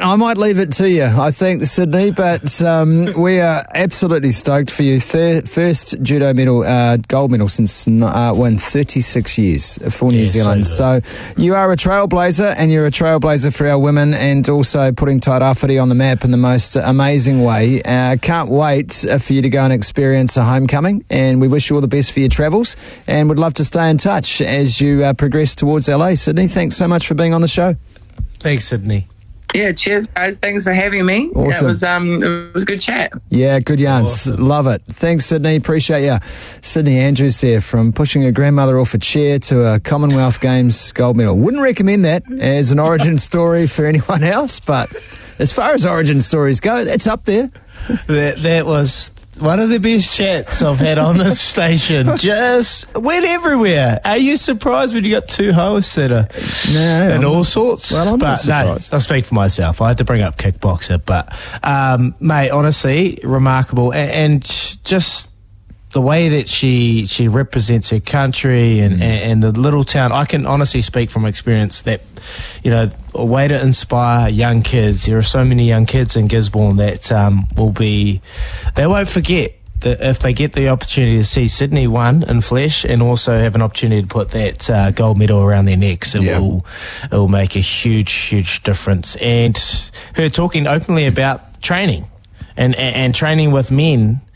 I might leave it to you, I think, Sydney, but we are absolutely stoked for you. First judo medal, gold medal since 36 years for New Zealand. So you are a trailblazer, and you're a trailblazer for our women, and also putting Tairāwhiti on the map in the most amazing way. Can't wait for you to go and experience a homecoming, and we wish you all the best for your travels, and would love to stay in touch as you progress towards LA. Sydney, thanks so much for being on the show. Thanks, Sydney. Yeah, cheers, guys. Thanks for having me. Awesome. It was a good chat. Yeah, good yarns. Awesome. Love it. Thanks, Sydney. Appreciate you. Sydney Andrews there, from pushing her grandmother off a chair to a Commonwealth Games gold medal. Wouldn't recommend that as an origin story for anyone else, but as far as origin stories go, that's up there. That was one of the best chats I've had on this station. Just went everywhere. Are you surprised when you got two hosts that are all sorts? Well, I'm not surprised. No, I'll speak for myself. I had to bring up kickboxer, but mate, honestly, remarkable, and just the way that she represents her country and the little town. I can honestly speak from experience that, you know, a way to inspire young kids. There are so many young kids in Gisborne that they won't forget that if they get the opportunity to see Sydney win in flesh and also have an opportunity to put that gold medal around their necks, it will make a huge difference. And her talking openly about training and training with men